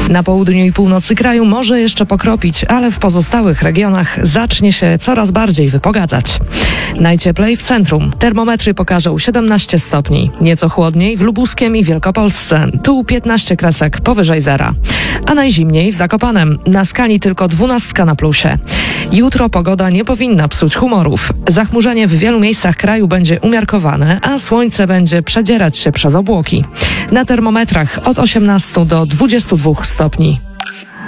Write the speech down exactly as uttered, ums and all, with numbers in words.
Na południu i północy kraju może jeszcze pokropić, ale w pozostałych regionach zacznie się coraz bardziej wypogadzać. Najcieplej w centrum. Termometry pokażą siedemnaście stopni. Nieco chłodniej w Lubuskiem i Wielkopolsce. Tu piętnaście kresek powyżej zera. A najzimniej w Zakopanem. Na skali tylko dwunastka na plusie. Jutro pogoda nie powinna psuć humorów. Zachmurzenie w wielu miejscach kraju będzie umiarkowane, a słońce będzie przedzierać się przez obłoki. Na termometrach od osiemnastu do dwudziestu dwóch stopni.